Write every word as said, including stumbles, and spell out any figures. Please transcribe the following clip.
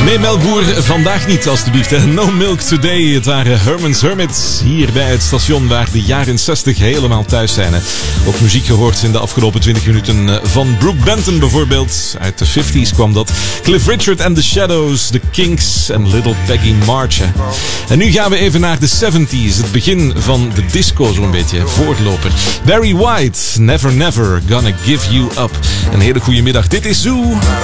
Nee, melkboer, vandaag niet, alstublieft. No milk today. Het waren Herman's Hermits hier bij het station waar de jaren zestig helemaal thuis zijn. Hè. Ook muziek gehoord in de afgelopen twintig minuten van Brooke Benton bijvoorbeeld. Uit de vijftiger kwam dat. Cliff Richard and the Shadows, The Kinks en Little Peggy March. Hè. En nu gaan we even naar de zeventigers. Het begin van de disco zo'n beetje. Voorloper. Barry White, Never Never Gonna Give You Up. Een hele goede middag. Dit is Zoo.